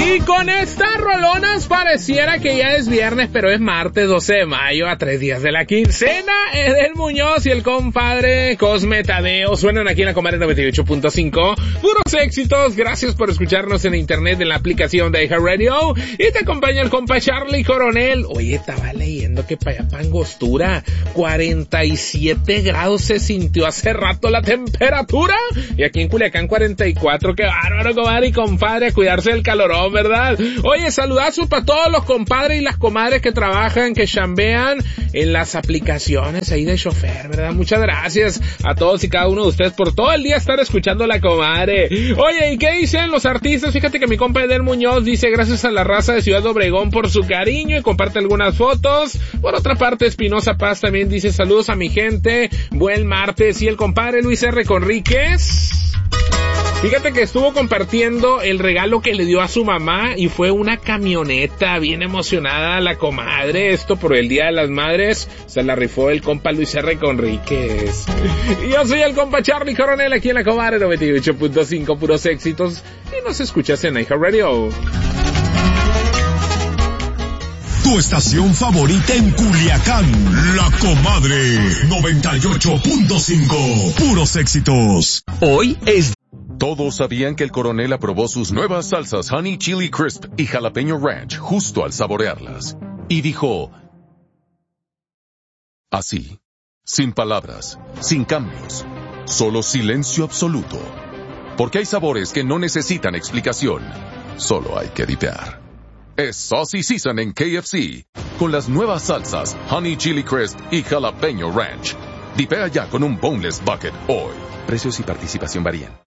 Y con estas rolonas pareciera que ya es viernes, pero es martes 12 de mayo, a 3 días de la quincena. Edel Muñoz y el compadre Cosme Tadeo suenan aquí en la Comadre 98.5. Puros éxitos, gracias por escucharnos en internet, en la aplicación de iHeartRadio. Y te acompaña el compa Charlie Coronel. Oye, estaba leyendo que para allá para Angostura, 47 grados se sintió hace rato la temperatura. Y aquí en Culiacán 44, qué bárbaro, comadre y compadre, a cuidarse del calorón, ¿verdad? Oye, saludazos para todos los compadres y las comadres que trabajan, que chambean en las aplicaciones ahí de chofer, ¿verdad? Muchas gracias a todos y cada uno de ustedes por todo el día estar escuchando la comadre. Oye, ¿y qué dicen los artistas? Fíjate que mi compa Edel Muñoz dice gracias a la raza de Ciudad Obregón por su cariño y comparte algunas fotos. Por otra parte, Espinosa Paz también dice saludos a mi gente, buen martes. Y el compadre Luis R. Conríquez, fíjate que estuvo compartiendo el regalo que le dio a su mamá y fue una camioneta. Bien emocionada la comadre. Esto por el Día de las Madres se la rifó el compa Luis R. Conríquez. Y yo soy el compa Charlie Coronel aquí en la Comadre 98.5, puros éxitos. Y nos escuchas en iHeartRadio. Tu estación favorita en Culiacán, La Comadre 98.5, puros éxitos. Hoy es... Todos sabían que el coronel aprobó sus nuevas salsas Honey Chili Crisp y Jalapeño Ranch justo al saborearlas. Y dijo, así, sin palabras, sin cambios, solo silencio absoluto. Porque hay sabores que no necesitan explicación, solo hay que dipear. Es Saucy Season en KFC, con las nuevas salsas Honey Chili Crisp y Jalapeño Ranch. Dipea ya con un Boneless Bucket hoy. Precios y participación varían.